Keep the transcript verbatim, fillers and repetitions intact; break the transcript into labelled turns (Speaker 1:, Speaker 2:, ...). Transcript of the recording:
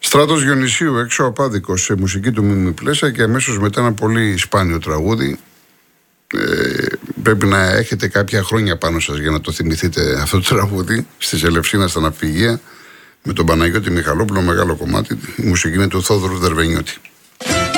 Speaker 1: Στράτος Διονυσίου, έξω απάδικος, σε μουσική του Μίμη Πλέσα και αμέσως μετά ένα πολύ σπάνιο τραγούδι. Ε, πρέπει να έχετε κάποια χρόνια πάνω σας για να το θυμηθείτε αυτό το τραγούδι. Στη Σελευσίνα στα Ναυπηγεία με τον Παναγιώτη Μιχαλόπουλο, μεγάλο κομμάτι. Η μουσική είναι του Θόδωρου Δερβενιώτη.